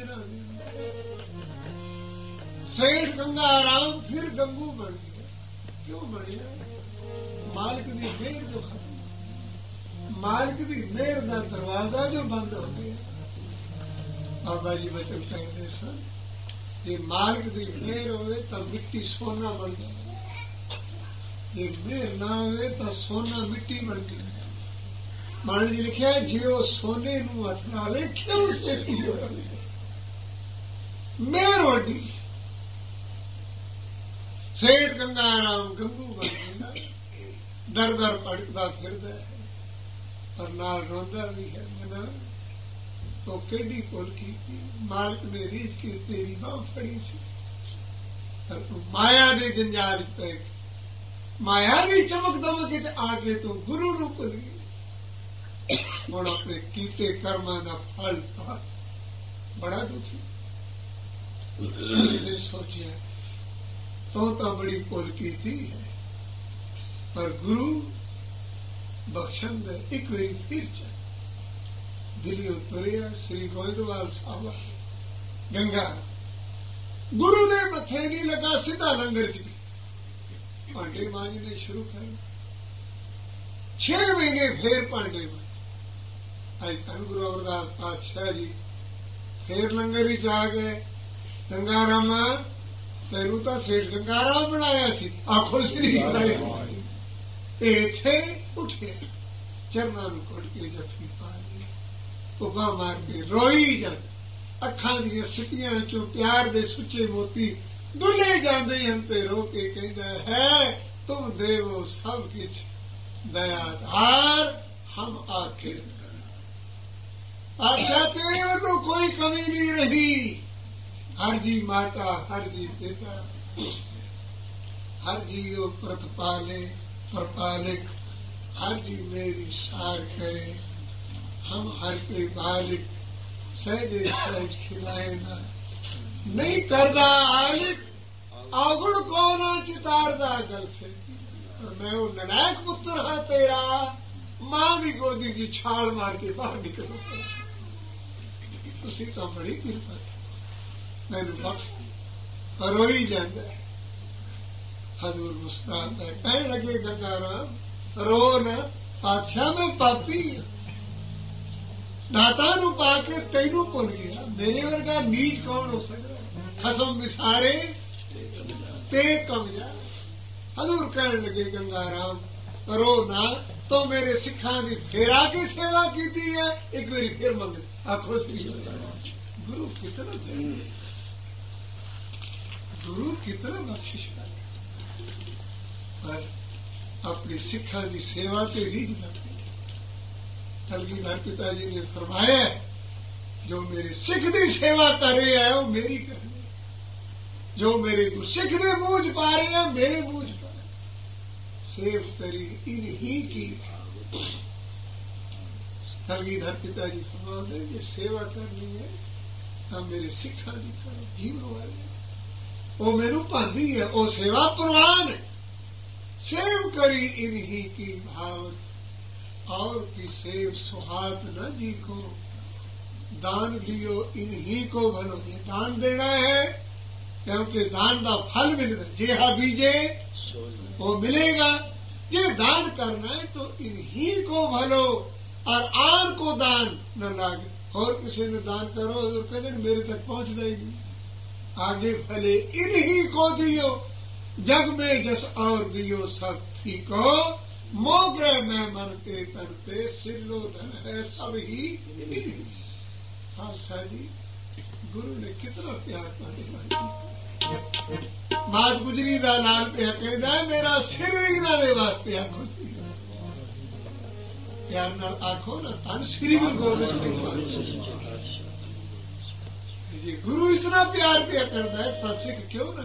मेरा सेठ गंगाराम फिर गंगू बन गया। क्यों बढ़िया? मालिक दी मेहर जो खत्म, मालिक दी मेहर का दरवाजा जो बंद हो गया। बाबा जी वचन कहते सन, ये मालिक दी मेहर होवे तो मिट्टी सोना बन जाए, ये मेहर ना होवे तो सोना मिट्टी बन गई। मान जी लिखा है, जो सोने नू हथ लावे क्यों से पियो। मेहर वड्डी। सेठ गंगाराम गंगू बन गया, दर दर भटकदा फिरदा है और नाल रोंदा भी है। मना तो केडी कोल की मालिक ने रीझ के तेरी बांह फड़ी सी, और तू माया दे जंजाल पे, माया की चमक दमक आके तू गुरु नू भुल गई। हुण अपने कीते कर्मां दा फल पा बड़ा दुखी। ने सोचिया तो बड़ी भुल की थी है, पर गुरु बख्शन दे एक बारी फिर चल। दिल्ली तुरिया श्री गोविंदवाल साहब गंगा, गुरु ने मथे नहीं लगा, सीधा लंगर च गई। भांडे मांजने शुरू कर, 6 महीने फिर भांडे मांज। आज धन गुरु अमरदास पातशाह जी फिर लंगर ही आ गए। गंगारामा तेनू तो सेठ गंगाराम बनाया सी, आखो श्री इथे उठे चरणा नू घुट के जफी पा ली, उबा मार के रोई जा। अखां दी सिटियां चों प्यार दे सुचे मोती दुले जांदे हन ते रो के कहंदा है, तुम देवो सब किछ दयाधार, हम आखिर अच्छा तेरे में तो कोई कमी नहीं रही। हर जी माता, हर जी पिता, हर जी यो प्रतिपाले परपालिक, हर जी मेरी सार करे, हम हर के बालिक, सहजे सहज खिलाए ना, नहीं करदा आलिक, अवगुण को ना चितारदा गल से। मैं वो नलायक पुत्र हाँ तेरा, मां की गोदी की छाल मार के बाहर निकलो। उसी तो बड़ी कृपा मैनू बख्श रोई जाता है। हजूर मुस्कुराता है, कहने लगे गंगाराम रो न, पातशाह मैं पापी दाता नू पाके तेनू भुल गया। मेरे वर्गा नीच कौन हो सकता, खसम विसारे ते कम जा। हजूर कहने लगे गंगाराम रो ना, तो मेरे सिखा की फिर आके सेवा की है, एक बारी फिर मंग आखो श्री गुरु कितना गुरु कितना बख्शिश कर, पर अपनी सिखा की सेवा ते रीझ दे। कलगीधर पिताजी ने फरमाया, जो मेरे सिख की सेवा कर रहे हैं वो मेरी करनी, जो मेरे गुरसिख दे मूंह च पा रहे हैं मेरे मूंह च पा रहे। सेव करी इन्हीं की। कलगीधर पिताजी फरमाते ये सेवा करनी है तो मेरे सिखा की करो, जीवन वाले वो मेनू भांदी है, वो सेवा प्रवान है। सेव करी इन्हीं की भावत, और की सेव सुहात न जी को, दान दियो इन्हीं को भलो। ये दान देना है क्योंकि दान का फल मिलता, जेहा बीजे वो मिलेगा। ये दान करना है तो इन्हीं को भलो, और आन को दान न लागे। और किसी ने दान करो और कहते मेरे तक पहुंचता ही नहीं, आगे फले इन्हीं को दियो, जग में जस और दियो सब फीको, मोग्रह में मन के तनते, सिल्लो धन है सब ही इन्हीं। खालसा जी गुरु ने कितना प्यार पाने मात गुजरी का लाल पे कहता है, मेरा सिर भी ना दे वास्ते आखो प्यार न आखो ना तन श्री गुरु गोबिंद सिंह। गुरु इतना प्यार पिया करता है, सत सिख क्यों ना